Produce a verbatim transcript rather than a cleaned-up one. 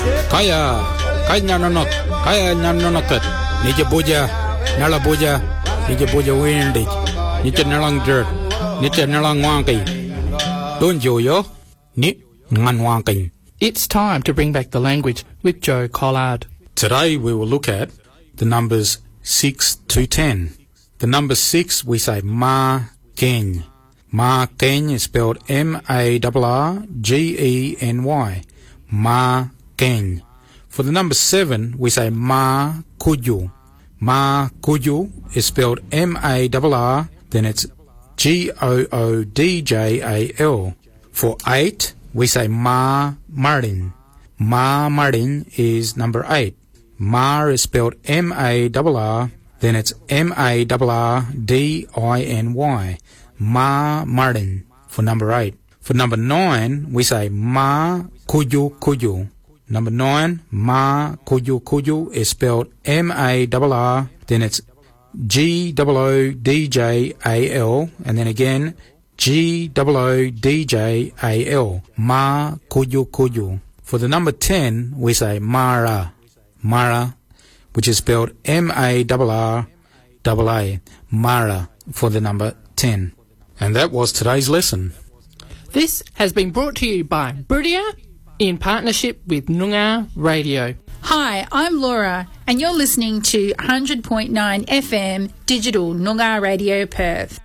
Kaya, kaya nyanonok, kaya nyanonokat. Nije buja, nala buja, nije buja windig. Nije nalang dirt, nije nalang wangi. Don't you yo? Ni ngan wangi. It's time to bring back the language with Joe Collard. Today we will look at the numbers six to ten. The number six we say ma ken. Ma ken is spelled M A R R G E N Y. Ma ken. For the number seven we say ma kuju. Ma kuju is spelled M A R R, then it's G O O D J A L. For eight we say ma Martin. Ma Martin is number eight. Ma is spelled M A R R, then it's M A R R D I N Y. Ma Martin for number eight. For number nine, we say ma kuju kuju. Number nine, ma kuju kuju is spelled M A R R, then it's G O O D J A L, and then again G O O D J A L. Ma kuju kuju. For the number ten, we say Mara. Mara, which is spelled M A R R A A. Mara for the number ten. And that was today's lesson. This has been brought to you by Brudia in partnership with Noongar Radio. Hi, I'm Laura, and you're listening to one hundred point nine F M Digital Noongar Radio Perth.